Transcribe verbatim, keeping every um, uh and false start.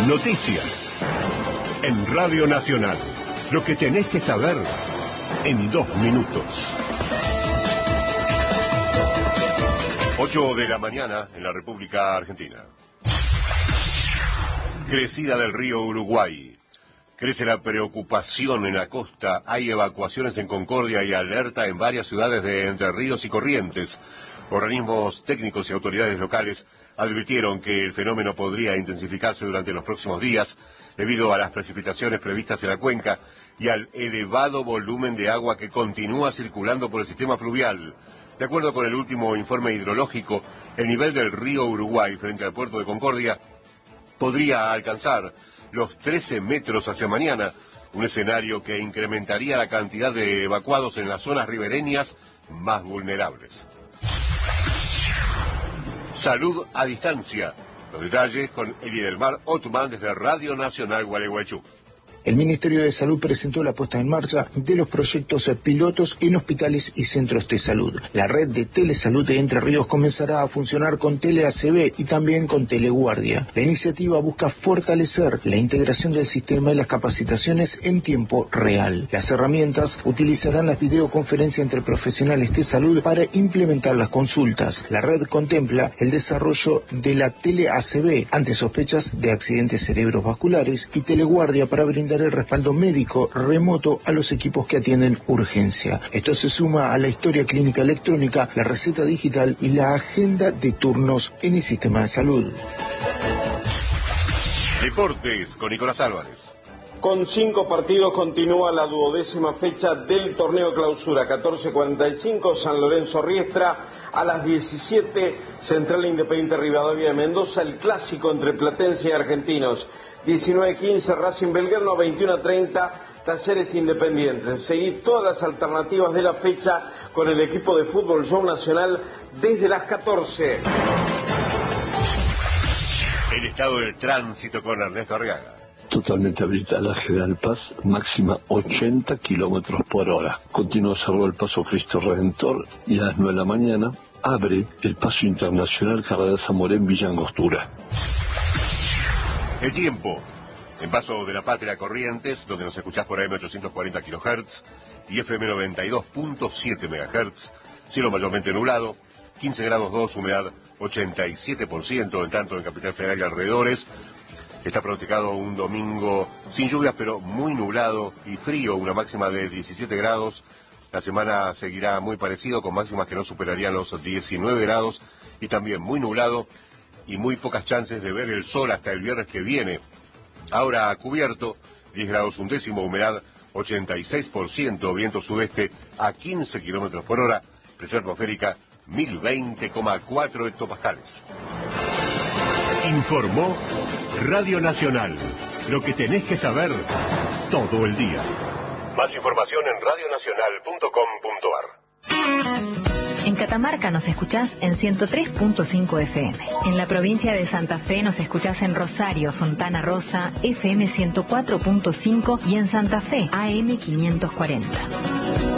Noticias. En Radio Nacional. Lo que tenés que saber en dos minutos. ocho de la mañana en la República Argentina. Crecida del río Uruguay. Crece la preocupación en la costa. Hay evacuaciones en Concordia y alerta en varias ciudades de Entre Ríos y Corrientes. Organismos técnicos y autoridades locales advirtieron que el fenómeno podría intensificarse durante los próximos días debido a las precipitaciones previstas en la cuenca y al elevado volumen de agua que continúa circulando por el sistema fluvial. De acuerdo con el último informe hidrológico, el nivel del río Uruguay frente al puerto de Concordia podría alcanzar los trece metros hacia mañana, un escenario que incrementaría la cantidad de evacuados en las zonas ribereñas más vulnerables. Salud a distancia. Los detalles con Elidelmar Otman desde Radio Nacional Gualeguaychú. El Ministerio de Salud presentó la puesta en marcha de los proyectos pilotos en hospitales y centros de salud. La red de telesalud de Entre Ríos comenzará a funcionar con Tele A C B y también con Teleguardia. La iniciativa busca fortalecer la integración del sistema y las capacitaciones en tiempo real. Las herramientas utilizarán las videoconferencias entre profesionales de salud para implementar las consultas. La red contempla el desarrollo de la Tele A C B ante sospechas de accidentes cerebrovasculares y Teleguardia para brindar el respaldo médico remoto a los equipos que atienden urgencia. Esto se suma a la historia clínica electrónica, la receta digital y la agenda de turnos en el sistema de salud. Deportes con Nicolás Álvarez. Con cinco partidos continúa la duodécima fecha del torneo clausura. catorce cuarenta y cinco San Lorenzo Riestra, a las diecisiete Central Independiente Rivadavia de Mendoza, el clásico entre platense y argentinos. diecinueve quince Racing Belgrano, veintiuno treinta Talleres Independientes. Seguí todas las alternativas de la fecha con el equipo de fútbol Show Nacional desde las catorce. El estado del tránsito con Ernesto Arriaga. Totalmente habilitada la General Paz, máxima ochenta kilómetros por hora. Continúa cerrado el paso Cristo Redentor y a las nueve de la mañana abre el paso internacional Carrera Zamorén Villa Angostura. El tiempo. En Paso de la Patria Corrientes, donde nos escuchás por A M ochocientos cuarenta kilohertz y F M noventa y dos punto siete megahertz. Cielo mayormente nublado, quince grados dos, humedad ochenta y siete por ciento, en tanto en Capital Federal y alrededores. Está pronosticado un domingo sin lluvias, pero muy nublado y frío, una máxima de diecisiete grados. La semana seguirá muy parecido, con máximas que no superarían los diecinueve grados y también muy nublado y muy pocas chances de ver el sol hasta el viernes que viene. Ahora cubierto, diez grados un décimo, humedad ochenta y seis por ciento, viento sudeste a quince kilómetros por hora, presión atmosférica mil veinte coma cuatro hectopascales. Informó Radio Nacional. Lo que tenés que saber todo el día. Más información en radio nacional punto com punto ar. En Catamarca nos escuchás en ciento tres punto cinco F M. En la provincia de Santa Fe nos escuchás en Rosario, Fontana Rosa, F M ciento cuatro punto cinco y en Santa Fe, A M quinientos cuarenta.